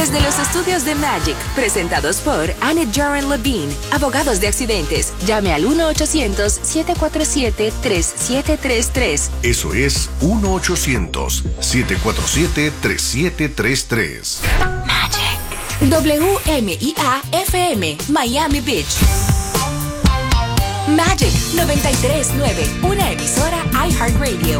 Desde los estudios de Magic, presentados por Annette Joran Levine, abogados de accidentes. Llame al 1-800-747-3733. Eso es 1-800-747-3733. Magic. WMIA-FM, Miami Beach. Magic 93.9, una emisora iHeartRadio.